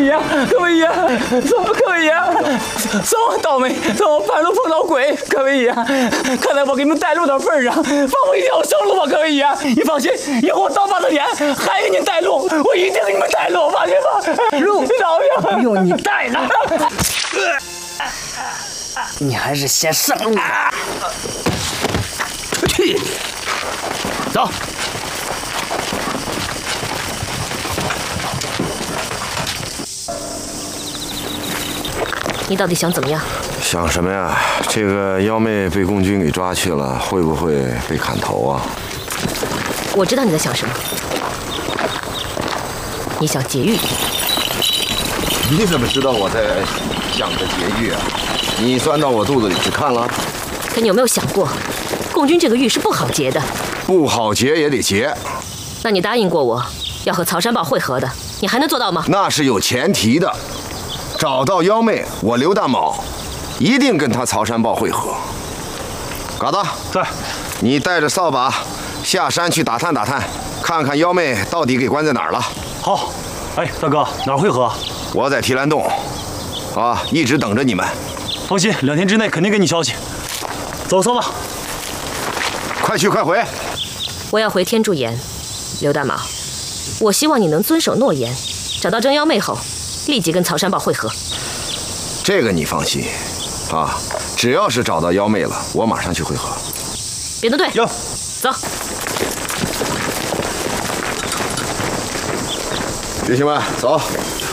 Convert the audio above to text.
以呀？可不可以呀？怎么可以呀？怎么倒霉？怎么半路碰到鬼？可不可以呀？看在我给你们带路的份上，放我一条生路吧，可不可以呀？你放心，以后我倒把的脸还给你带路，我一定给你们带路，放心吧。路老爷， 不用你带了，你还是先上路吧。 去你！走。 你到底想怎么样？ 想什么呀？这个妖妹被共军给抓去了，会不会被砍头啊？ 我知道你在想什么。你想劫狱。 你怎么知道我在想着劫狱啊？你钻到我肚子里去看了？ 可你有没有想过，共军这个狱是不好劫的？ 不好劫也得劫。 那你答应过我要和曹山豹会合的，你还能做到吗？ 那是有前提的。找到妖妹，我刘大卯一定跟他曹山豹会合。嘎达， 在。 你带着扫把下山去打探打探，看看妖妹到底给关在哪儿了。 好。哎，大哥，哪儿会合？ 我在提篮洞，啊，一直等着你们。 放心，2天之内肯定给你消息。走，扫把。 快去快回。 我要回天柱岩，刘大卯，我希望你能遵守诺言，找到真妖妹后，立即跟曹山豹会合。 这个你放心，啊，只要是找到妖妹了，我马上去会合。 别动队， 有， 走。 弟兄们，走。